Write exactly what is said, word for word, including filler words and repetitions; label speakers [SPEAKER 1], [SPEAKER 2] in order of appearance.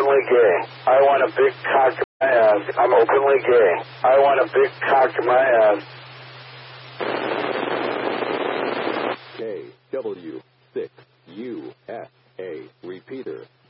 [SPEAKER 1] openly gay. I want a big cock in my ass. I'm openly gay. I want a big cock in my ass.
[SPEAKER 2] K W six U S A. Repeater.